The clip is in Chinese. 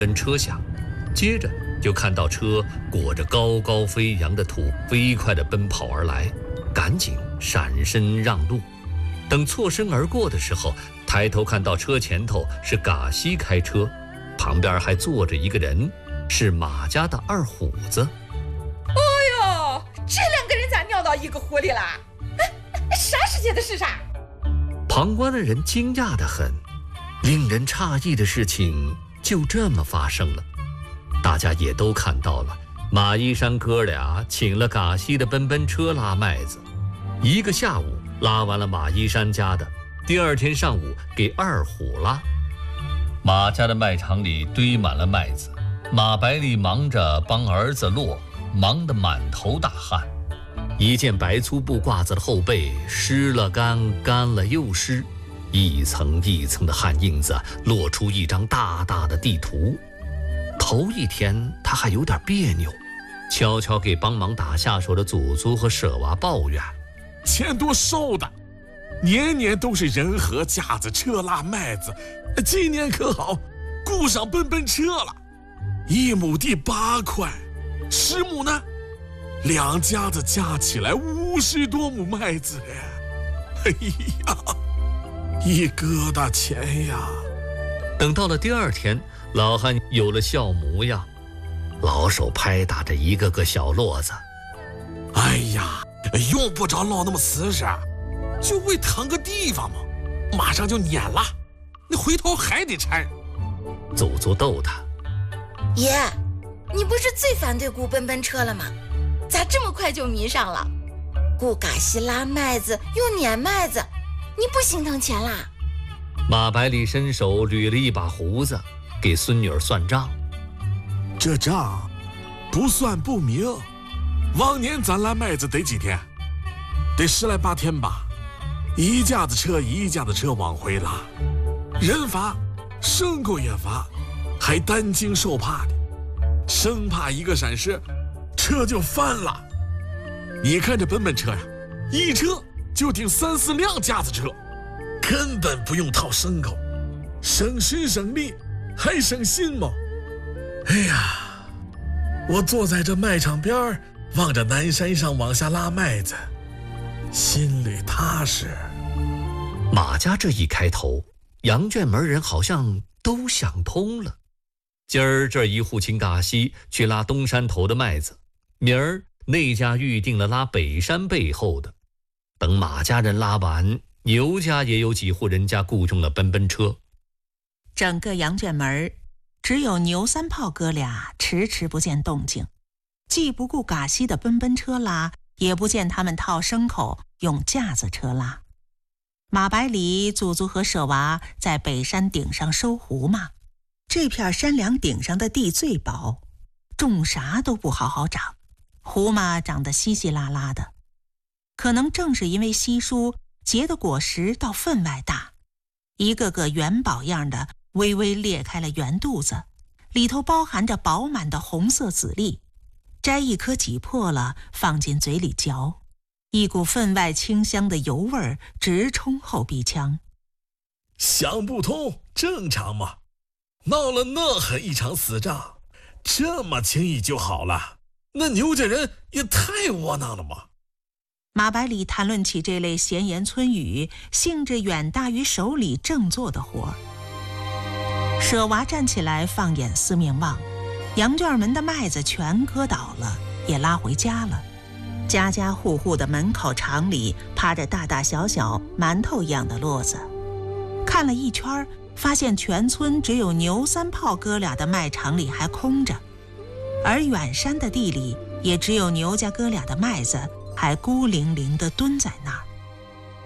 跟车下，接着就看到车裹着高高飞扬的土，飞快地奔跑而来，赶紧闪身让路。等错身而过的时候，抬头看到车前头是嘎西开车，旁边还坐着一个人，是马家的二虎子。 哎呦，这两个人咋尿到一个壶里了？啥世界的事啥？ 旁观的人惊讶得很，令人诧异的事情就这么发生了。大家也都看到了，马一山哥俩请了嘎西的奔奔车拉麦子，一个下午拉完了马一山家的，第二天上午给二虎拉。马家的麦场里堆满了麦子，马百里忙着帮儿子落，忙得满头大汗。一件白粗布褂子的后背湿了干，干了又湿，一层一层的汗印子落出一张大大的地图。头一天他还有点别扭，悄悄给帮忙打下手的祖祖和舍娃抱怨： 钱多收的，年年都是人和架子车拉麦子，今年可好，雇上奔奔车了，1亩地8块，10亩呢，2家子加起来50多亩麦子呀！哎呀，一疙瘩钱呀！ 等到了第二天，老汉有了笑模样，老手拍打着一个个小骡子。 哎呀，用不着闹那么死实，就为腾个地方嘛，马上就撵了，你回头还得拆。 祖祖逗他： 爷，你不是最反对雇奔奔车了吗？咋这么快就迷上了？雇嘎西拉麦子又撵麦子，你不心疼钱啦？ 马百里伸手捋了一把胡子，给孙女儿算账。 这账不算不明，往年咱拉麦子得几天？得10来8天吧，一架子车一架子车往回拉，人罚，牲口也罚，还担惊受怕的，生怕一个闪失，车就翻了。你看这奔奔车呀，一车就顶3、4辆架子车，根本不用套牲口，省时省力，还省心嘛。哎呀，我坐在这麦场边儿，望着南山上往下拉麦子，心里踏实。 马家这一开头，杨卷门人好像都想通了。今儿这一户请嘎西去拉东山头的麦子，明儿那家预定了拉北山背后的。等马家人拉完，牛家也有几户人家雇用了奔奔车。 整个杨卷门只有牛三炮哥俩迟迟不见动静，既不顾嘎西的奔奔车拉，也不见他们套牲口用架子车拉。马百里、祖祖和舍娃在北山顶上收胡麻，这片山梁顶上的地最薄，种啥都不好好长，胡麻长得稀稀拉拉的。可能正是因为稀疏，结的果实到分外大，一个个元宝样的微微裂开了圆肚子，里头包含着饱满的红色籽粒，摘一颗挤破了，放进嘴里嚼，一股分外清香的油味直冲后鼻腔。 想不通正常嘛，闹了那狠一场死仗，这么轻易就好了，那牛家人也太窝囊了嘛。 马百里谈论起这类闲言村语，兴致远大于手里正做的活。舍娃站起来放眼四面望，杨卷门的麦子全割倒了，也拉回家了。家家户户的门口场里趴着大大小小馒头一样的骡子，看了一圈，发现全村只有牛三炮哥俩的麦场里还空着，而远山的地里也只有牛家哥俩的麦子还孤零零地蹲在那儿。